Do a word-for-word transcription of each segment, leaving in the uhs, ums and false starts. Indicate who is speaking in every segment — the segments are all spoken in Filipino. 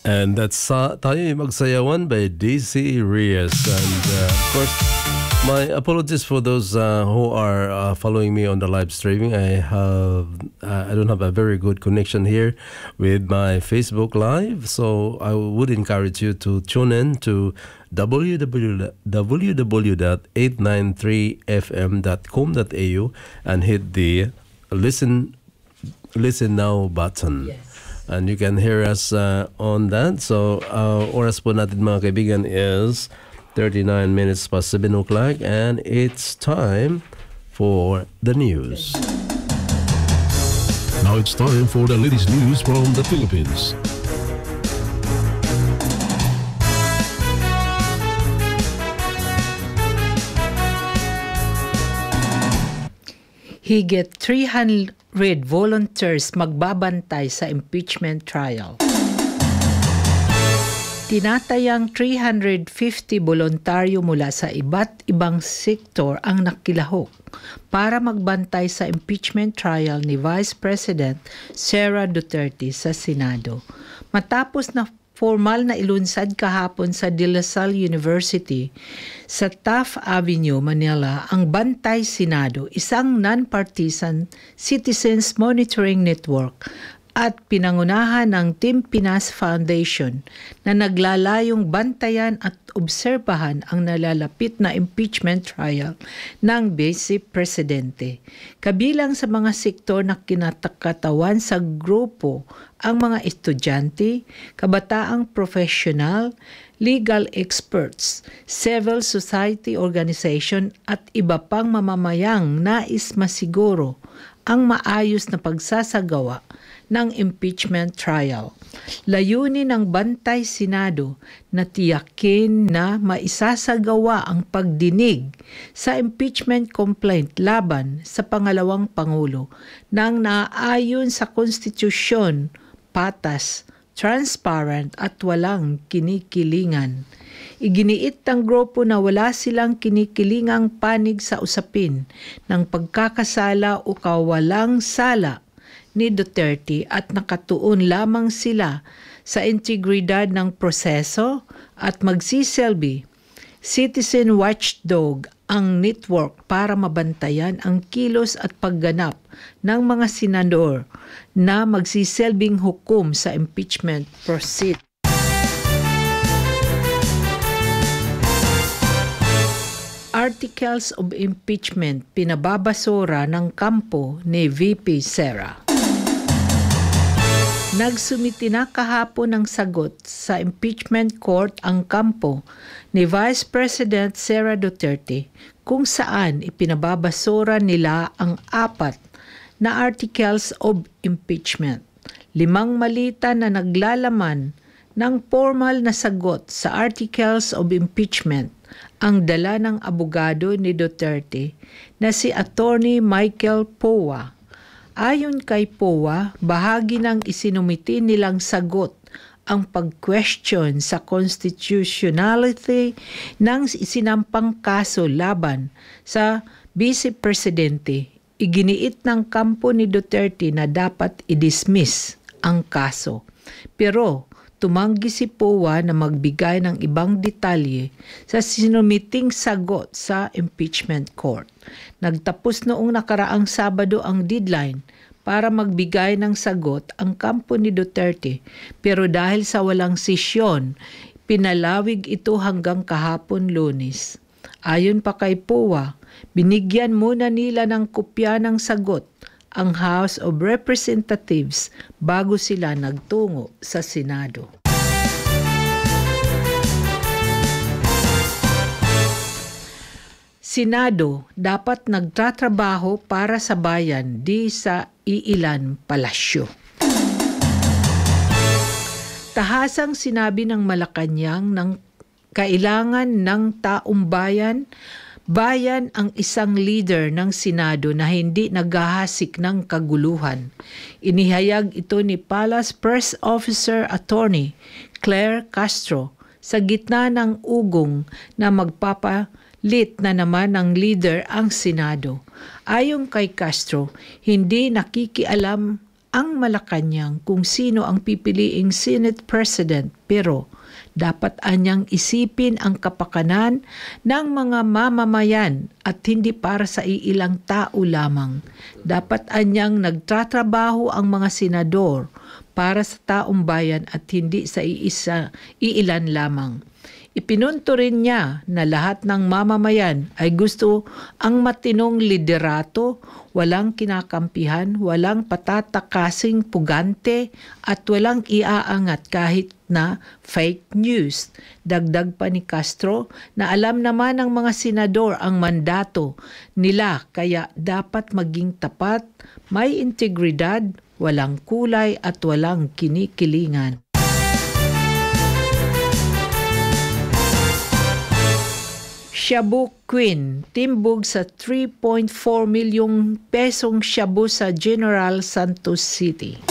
Speaker 1: And that's uh, Tayo'y Magsayawan by D C Reyes. And uh, of course, my apologies for those uh, who are uh, following me on the live streaming. I have uh, I don't have a very good connection here with my Facebook Live, so I would encourage you to tune in to w w w dot eight nine three f m dot com dot a u and hit the listen listen now button.
Speaker 2: Yes.
Speaker 1: And you can hear us uh, on that. So, uh, oras po natin mga kaibigan is thirty-nine minutes past seven o'clock, and it's time for the news.
Speaker 3: Now it's time for the latest news from the Philippines.
Speaker 2: Higit three hundred volunteers magbabantay sa impeachment trial. Tinatayang three hundred fifty voluntaryo mula sa iba't ibang sektor ang nakilahok para magbantay sa impeachment trial ni Vice President Sara Duterte sa Senado. Matapos na formal na ilunsad kahapon sa De La Salle University sa Taft Avenue, Manila, ang Bantay Senado, isang non-partisan citizens monitoring network at pinangunahan ng Team Pinas Foundation na naglalayong bantayan at obserbahan ang nalalapit na impeachment trial ng Vice Presidente. Kabilang sa mga sektor na kinatakatawan sa grupo ang mga estudyante, kabataang professional, legal experts, civil society organization at iba pang mamamayang nais masiguro ang maayos na pagsasagawa ng impeachment trial. Layunin ng Bantay Senado na tiyakin na maisasagawa ang pagdinig sa impeachment complaint laban sa pangalawang Pangulo nang naaayon sa konstitusyon, patas, transparent at walang kinikilingan. Iginiit ng grupo na wala silang kinikilingang panig sa usapin ng pagkakasala o kawalang sala ni Duterte at nakatuon lamang sila sa integridad ng proseso at magsiselbi citizen watchdog ang network para mabantayan ang kilos at pagganap ng mga senador na magsiselbing hukom sa impeachment proceed. Articles of impeachment pinababasura ng kampo ni V P Sara. Nagsumiti na kahapon ng sagot sa impeachment court ang kampo ni Vice President Sara Duterte kung saan ipinababasura nila ang apat na articles of impeachment. Limang malita na naglalaman ng formal na sagot sa articles of impeachment ang dala ng abogado ni Duterte na si Attorney Michael Poa. Ayon kay Poa, bahagi ng isinumiti nilang sagot ang pag-question sa constitutionality ng isinampang kaso laban sa Vice Presidente. Iginiit ng kampo ni Duterte na dapat i-dismiss ang kaso. Pero tumanggi si Poa na magbigay ng ibang detalye sa sinumiting sagot sa impeachment court. Nagtapos noong nakaraang Sabado ang deadline para magbigay ng sagot ang kampo ni Duterte, pero dahil sa walang sesyon, pinalawig ito hanggang kahapon Lunes. Ayon pa kay Poa, binigyan muna nila ng kopya ng sagot ang House of Representatives bago sila nagtungo sa Senado. Senado dapat nagtatrabaho para sa bayan di sa iilan palasyo. Tahasang sinabi ng Malacanang ng kailangan ng taong bayan Bayan ang isang leader ng Senado na hindi naghahasik ng kaguluhan. Inihayag ito ni Palace Press Officer Attorney Claire Castro sa gitna ng ugong na magpapalit na naman ng leader ang Senado. Ayon kay Castro, hindi nakikialam ang Malacanang kung sino ang pipiliing Senate President, pero dapat anyang isipin ang kapakanan ng mga mamamayan at hindi para sa iilang tao lamang. Dapat anyang nagtatrabaho ang mga senador para sa taong bayan at hindi sa iisa, iilan lamang. Ipinunto rin niya na lahat ng mamamayan ay gusto ang matinong liderato, walang kinakampihan, walang patatakasing pugante at walang iaangat kahit na fake news. Dagdag pa ni Castro na alam naman ng mga senador ang mandato nila kaya dapat maging tapat, may integridad, walang kulay at walang kinikilingan. Shabu Queen, timbog sa three point four milyong pesong shabu sa General Santos City.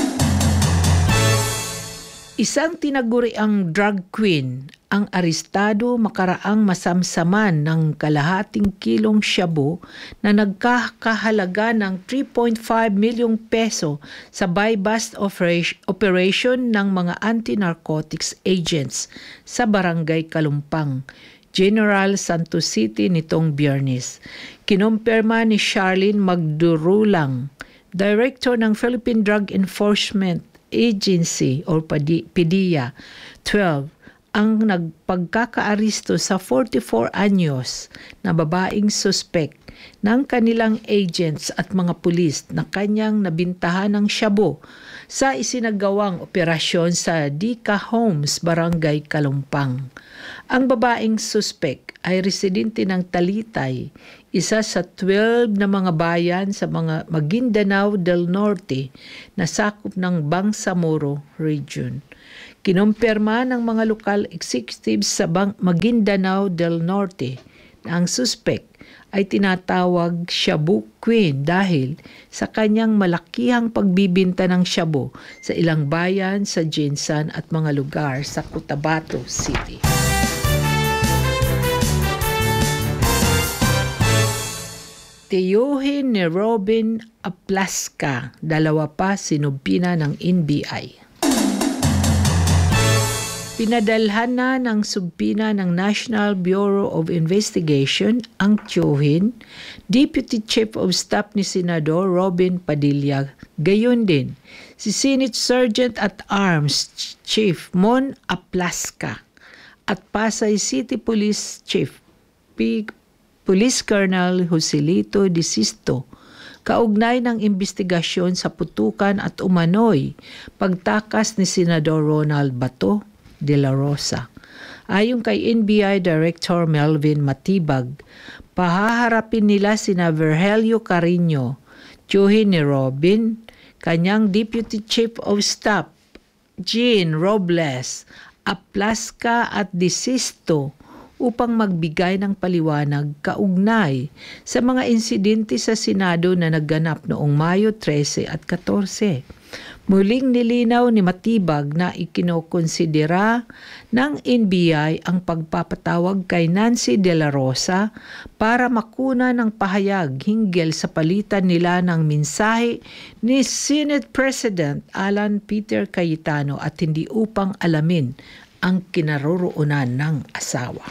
Speaker 2: Isang tinaguriang drug queen ang arestado makaraang masamsaman ng kalahating kilong shabu na nagkakahalaga ng three point five milyong peso sa buy-bust operation ng mga anti-narcotics agents sa Barangay Kalumpang, General Santos City nitong Biyernes. Kinumpirma ni Charlene Magdurulang, Director ng Philippine Drug Enforcement Agency or P D E A twelve, ang nagpagkakaaresto sa forty-four anyos na babaeng suspect ng kanilang agents at mga pulis na kanyang nabintahan ng shabu sa isinagawang operasyon sa Dica Homes, Barangay Kalumpang. Ang babaeng suspect ay residente ng Talitay, isa sa twelve na mga bayan sa mga Maguindanao del Norte na sakop ng Bangsamoro Region. Kinumpirma ng mga lokal executives sa Bang- Maguindanao del Norte na ang suspect ay tinatawag Shabu Queen dahil sa kanyang malakihang pagbibinta ng shabu sa ilang bayan sa Jinsan at mga lugar sa Cotabato City. Tiyuhin ni Robin Aplasca, dalawa pa sinumpina ng N B I. Pinadalhan na ng sumpina ng National Bureau of Investigation ang tiyuhin, Deputy Chief of Staff ni Senador Robin Padilla. Gayon din, si Senate Sergeant at Arms Chief Mon Aplasca at Pasay City Police Chief P. Police Colonel Joselito De Sisto, kaugnay ng investigasyon sa putukan at umano'y pagtakas ni Senador Ronald Bato de la Rosa. Ayon kay N B I Director Melvin Matibag, pahaharapin nila sina Virgilio Carino, tiyuhin ni Robin, kanyang Deputy Chief of Staff Jean Robles, Aplasca at De Sisto upang magbigay ng paliwanag kaugnay sa mga insidente sa Senado na nagganap noong Mayo thirteen at fourteen. Muling nilinaw ni Matibag na ikinokonsidera ng N B I ang pagpapatawag kay Nancy De La Rosa para makuna ng pahayag hinggil sa palitan nila ng mensahe ni Senate President Alan Peter Cayetano at hindi upang alamin ang kinaroroonan ng asawa.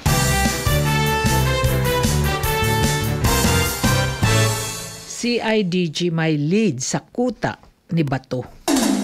Speaker 2: C I D G may lead sa kuta ni Bato.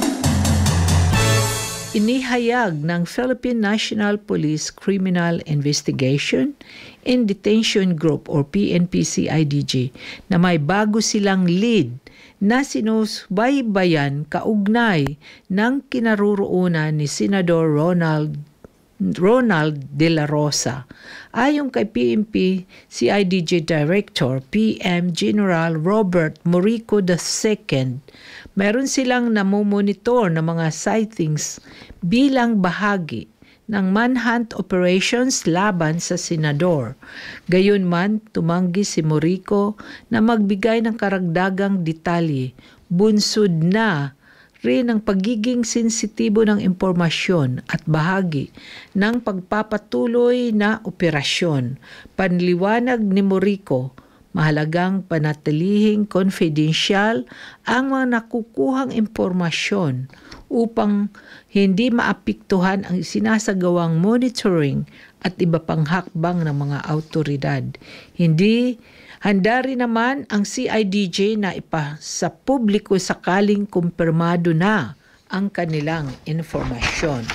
Speaker 2: Inihayag ng Philippine National Police Criminal Investigation and Detention Group or P N P C I D G na may bago silang lead na sinusubaybayan kaugnay ng kinaroroonan ni Senador Ronald Ronald De La Rosa. Ayon kay P N P C I D G Director P M General Robert Morico the second, meron silang namomonitor ng mga sightings bilang bahagi ng manhunt operations laban sa senador. Gayunman, tumanggi si Morico na magbigay ng karagdagang detalye. Bunsod na rin ang pagiging sensitibo ng impormasyon at bahagi ng pagpapatuloy na operasyon. Panliwanag ni Morico, Mahalagang panatilihing confidential ang mga nakukuhang impormasyon upang hindi maapektuhan ang sinasagawang monitoring at iba pang hakbang ng mga autoridad. Hindi handa rin naman ang C I D J na ipa sa publiko sakaling kumpirmado na ang kanilang informasyon.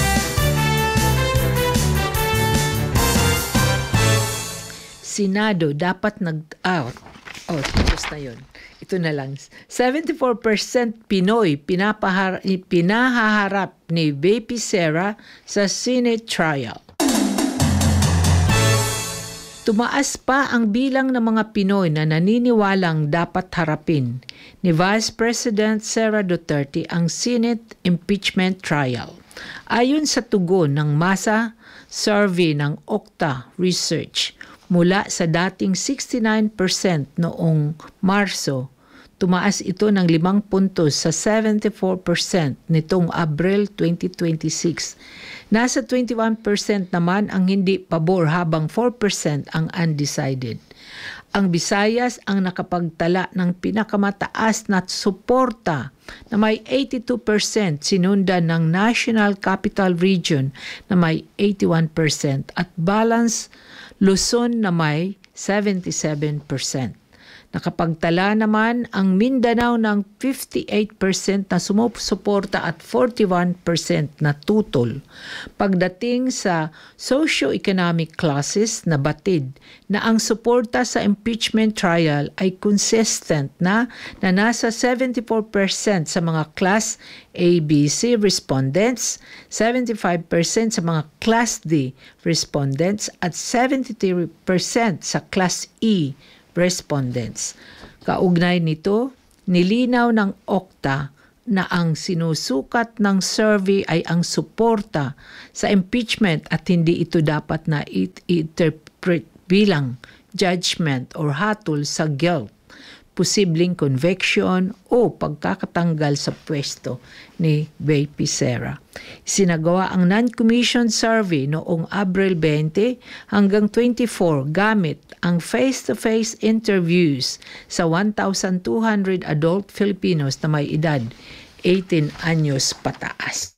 Speaker 2: Senado dapat nag-out. Oh, tapos na yun. Ito na lang. seventy-four percent Pinoy pinapahar- pinahaharap ni V P Sara sa Senate trial. Tumaas pa ang bilang ng mga Pinoy na naniniwalang dapat harapin ni Vice President Sara Duterte ang Senate impeachment trial. Ayon sa tugon ng masa survey ng Okta Research, mula sa dating sixty-nine percent noong Marso, tumaas ito ng limang puntos sa seventy-four percent nitong Abril twenty twenty-six. Nasa twenty-one percent naman ang hindi pabor habang four percent ang undecided. Ang Visayas ang nakapagtala ng pinakamataas na suporta na may eighty-two percent, sinundan ng National Capital Region na may eighty-one percent at balance Luzon na may seventy-seven percent. Nakapagtala naman ang Mindanao ng fifty-eight percent na sumusuporta at forty-one percent na tutol. Pagdating sa socio-economic classes, nabatid na ang suporta sa impeachment trial ay consistent na na nasa seventy-four percent sa mga Class A B C respondents, seventy-five percent sa mga Class D respondents at seventy-three percent sa Class E respondents. Kaugnay nito, nilinaw ng Okta na ang sinusukat ng survey ay ang suporta sa impeachment at hindi ito dapat na i-interpret bilang judgment or hatol sa guilt, posibleng conviction o pagkakatanggal sa pwesto ni V P Sara. Sinagawa ang non-commissioned survey noong Abril twenty hanggang twenty-four gamit ang face-to-face interviews sa one thousand two hundred adult Filipinos na may edad eighteen anyos pataas.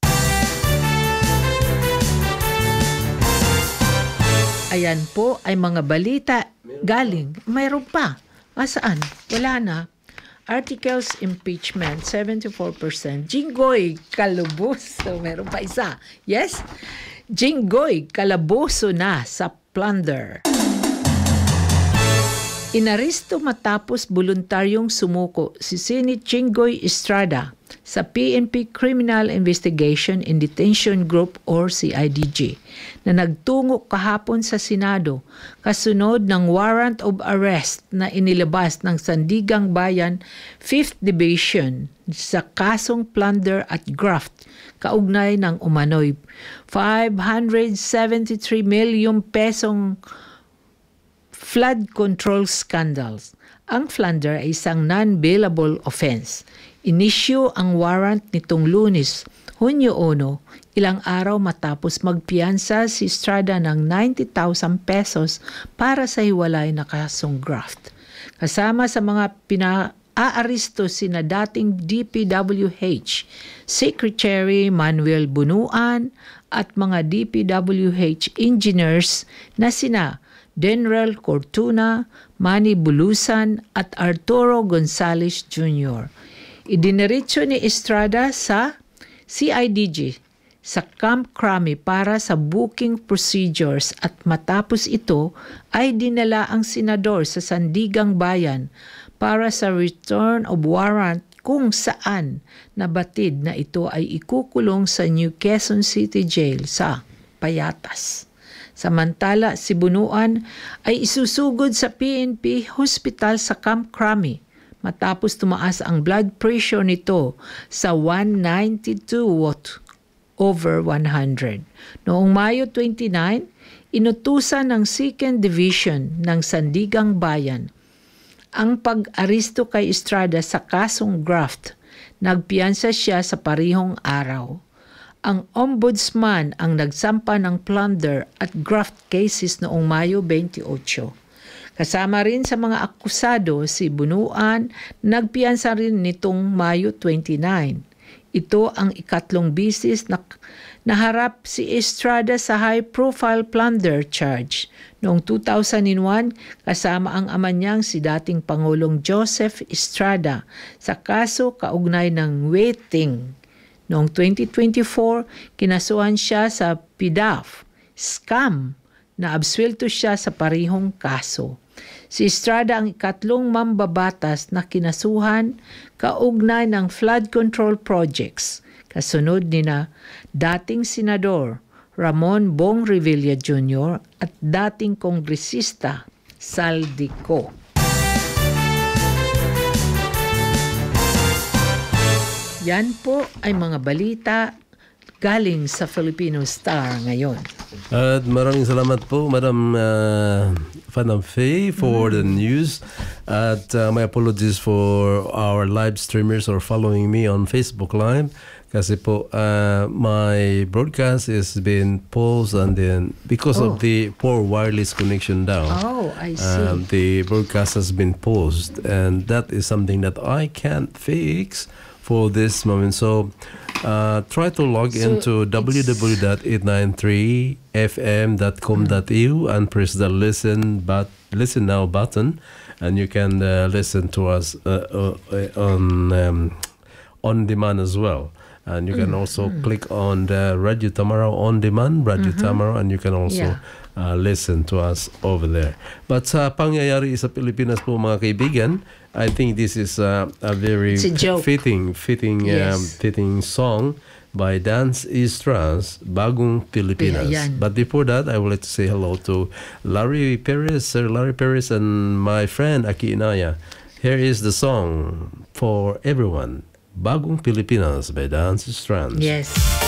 Speaker 2: Ayan po ay mga balita galing. Mayroon pa. Asaan? Wala na. Articles impeachment, seventy-four percent. Jinggoy, kalaboso. Meron pa isa. Yes? Jinggoy, kalaboso na sa plunder. Inaristo matapos voluntaryong sumuko si Senate Jinggoy Estrada sa P N P Criminal Investigation and Detention Group or C I D G na nagtungo kahapon sa Senado kasunod ng warrant of arrest na inilabas ng Sandigang Bayan fifth Division sa kasong plunder at graft kaugnay ng umano'y five hundred seventy-three million pesong flood control scandals. Ang plunder ay isang non-bailable offense. Inisyu ang warrant nitong Lunes, Hunyo one, ilang araw matapos magpiyansa si Estrada ng ninety thousand pesos para sa hiwalay na kasong graft. Kasama sa mga pina-aaristo sina dating D P W H Secretary Manuel Bunuan at mga D P W H engineers na sina Denrel Cortuna, Manny Bulusan at Arturo Gonzales Junior Idiniretso ni Estrada sa C I D G sa Camp Crame para sa booking procedures at matapos ito ay dinala ang senador sa Sandigang Bayan para sa return of warrant kung saan nabatid na ito ay ikukulong sa New Quezon City Jail sa Payatas. Samantala, si Bunuan ay isusugod sa P N P Hospital sa Camp Crame matapos tumaas ang blood pressure nito sa one ninety-two over one hundred. Noong Mayo twenty-nine, inutusan ng second Division ng Sandigang Bayan ang pag-aristo kay Estrada sa kasong graft. Nagpiyansa siya sa parihong araw. Ang ombudsman ang nagsampa ng plunder at graft cases noong Mayo twenty-eight. Kasama rin sa mga akusado si Bunuan, nagpiyansa rin nitong Mayo twenty-nine. Ito ang ikatlong bisis na naharap si Estrada sa high-profile plunder charge. Noong two thousand one, kasama ang ama niyang si dating Pangulong Joseph Estrada sa kaso kaugnay ng waiting. Noong twenty twenty-four, kinasuhan siya sa P D A F, scam, na absuelto siya sa parihong kaso. Si Estrada ang ikatlong mambabatas na kinasuhan kaugnay ng flood control projects, kasunod ni na dating Senador Ramon Bong Revilla Junior at dating Kongresista Saldico. Yan po ay mga balita galing sa Filipino Star ngayon.
Speaker 1: At maraming salamat po, Madam uh, Phantom Faye, for mm. the news. At uh, my apologies for our live streamers or following me on Facebook Live. Kasi po, uh, my broadcast has been paused and then because oh. of the poor wireless connection down.
Speaker 2: Oh, I see.
Speaker 1: Um, the broadcast has been paused, and that is something that I can't fix for this moment. So uh, try to log so into w w w dot eight nine three f m dot com dot e u and press the listen but listen now button, and you can uh, listen to us uh, uh, on um, on demand as well. And you can mm-hmm. also mm-hmm. click on the Radio Tamaraw on demand, Radio mm-hmm. Tamaraw, and you can also yeah. uh, listen to us over there. But sa pangyayari sa Pilipinas po, mga kaibigan, I think this is uh, a very
Speaker 2: a
Speaker 1: fitting, fitting,
Speaker 2: yes.
Speaker 1: um, fitting song by Dance Istras, Bagong Pilipinas.
Speaker 2: Yeah,
Speaker 1: but before that, I would like to say hello to Larry Perez, Sir Larry Perez, and my friend Aki Inaya. Here is the song for everyone, Bagong Pilipinas by Dance Istras.
Speaker 2: Yes.